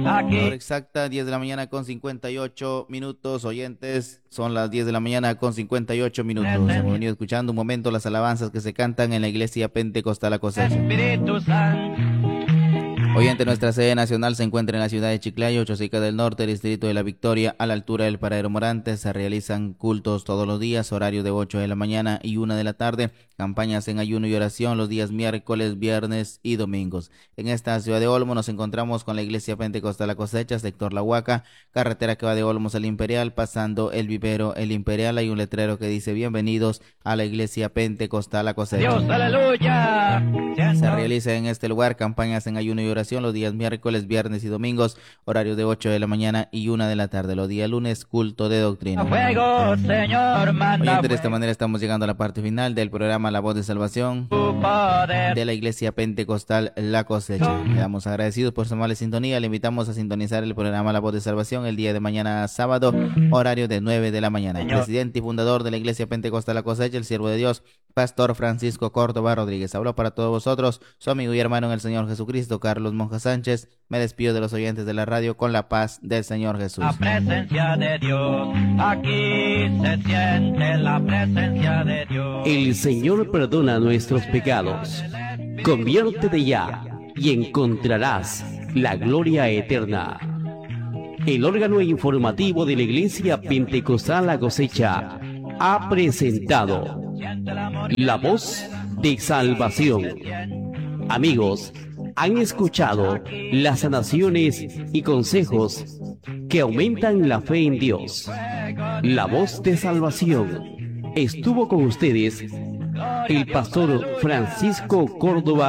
Hora exacta, 10 de la mañana con 58 minutos. Oyentes, son las 10 de la mañana con 58 minutos. Hemos venido escuchando un momento las alabanzas que se cantan en la iglesia Pentecostal La Cosecha. Espíritu Santo. Oyente, nuestra sede nacional se encuentra en la ciudad de Chiclayo, Chosica del Norte, distrito de La Victoria, a la altura del Paradero Morante. Se realizan cultos todos los días, horario de 8 de la mañana y 1 de la tarde. Campañas en ayuno y oración los días miércoles, viernes y domingos. En esta ciudad de Olmo nos encontramos con la iglesia Pentecostal La Cosecha, sector La Huaca, carretera que va de Olmos al Imperial, pasando el vivero El Imperial. Hay un letrero que dice: bienvenidos a la iglesia Pentecostal La Cosecha. Dios, aleluya. Se realiza en este lugar campañas en ayuno y oración los días miércoles, viernes y domingos, horarios de 8 de la mañana y 1 de la tarde. Los días lunes, culto de doctrina. Fuego, Señor, manda Oyente, de esta manera estamos llegando a la parte final del programa La Voz de Salvación tu poder. de la iglesia Pentecostal La Cosecha. Quedamos agradecidos por su amable sintonía. Le invitamos a sintonizar el programa La Voz de Salvación el día de mañana sábado, horario de 9 de la mañana. Presidente y fundador de la iglesia Pentecostal La Cosecha, el siervo de Dios, Pastor Francisco Córdoba Rodríguez. Habló para todos vosotros su amigo y hermano en el Señor Jesucristo, Carlos Monja Sánchez. Me despido de los oyentes de la radio con la paz del Señor Jesús. La presencia de Dios, aquí se siente la presencia de Dios. El Señor perdona nuestros pecados. Conviértete ya y encontrarás la gloria eterna. El órgano informativo de la Iglesia Pentecostal La Cosecha ha presentado La Voz de Salvación. Amigos, han escuchado las sanaciones y consejos que aumentan la fe en Dios. La Voz de Salvación. Estuvo con ustedes el pastor Francisco Córdoba